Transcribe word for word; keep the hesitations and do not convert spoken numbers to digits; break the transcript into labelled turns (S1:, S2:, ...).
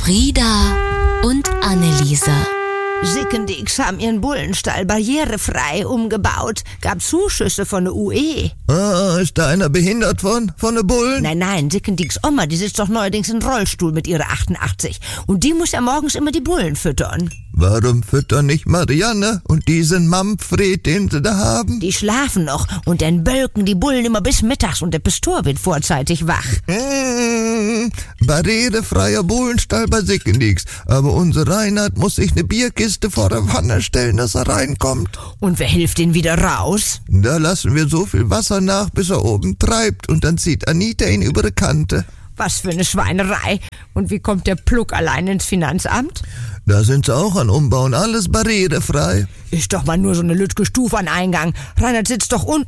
S1: Frieda und Anneliese.
S2: Sickendix haben ihren Bullenstall barrierefrei umgebaut. Gab Zuschüsse von der U E.
S3: Ah, ist da einer behindert von, von der Bullen?
S2: Nein, nein, Sickendix Oma, die sitzt doch neuerdings im Rollstuhl mit ihrer achtundachtzig. Und die muss ja morgens immer die Bullen füttern.
S3: Warum füttern nicht Marianne und diesen Manfred, den sie da haben?
S2: Die schlafen noch und dann bölken die Bullen immer bis mittags und der Pastor wird vorzeitig wach.
S3: Mmh, barrierefreier Bullenstall bei Sickendix. Aber unser Reinhard muss sich eine Bierkiste vor der Wanne stellen, dass er reinkommt.
S2: Und wer hilft ihn wieder raus?
S3: Da lassen wir so viel Wasser nach, bis er oben treibt und dann zieht Anita ihn über die Kante.
S2: Was für eine Schweinerei. Und wie kommt der Pluck allein ins Finanzamt?
S3: Da sind sie auch an Umbauen, alles barrierefrei.
S2: Ist doch mal nur so eine lütge Stufe an Eingang. Reinhard sitzt doch unten